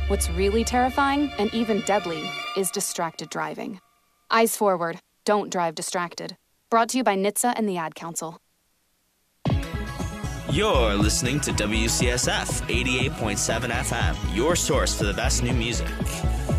What's really terrifying and even deadly is distracted driving. Eyes forward. Don't drive distracted. Brought to you by NHTSA and the Ad Council. You're listening to WCSF 88.7 FM, your source for the best new music.